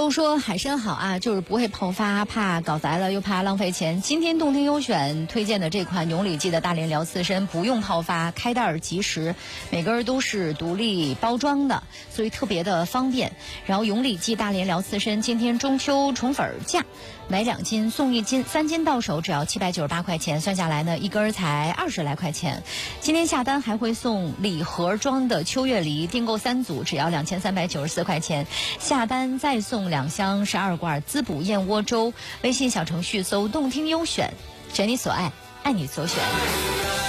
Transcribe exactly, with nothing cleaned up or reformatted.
都说海参好啊，就是不会泡发，怕搞砸了又怕浪费钱。今天动听优选推荐的这款永里记的大连辽刺参，不用泡发，开袋儿即食，每根都是独立包装的，所以特别的方便。然后永里记大连辽刺参今天中秋宠粉价，买两斤送一斤，三斤到手只要七百九十八块钱，算下来呢一根才二十来块钱。今天下单还会送礼盒装的秋月梨，订购三组只要两千三百九十四块钱，下单再送两箱十二罐滋补燕窝粥。微信小程序搜动听优选，选你所爱，爱你所选。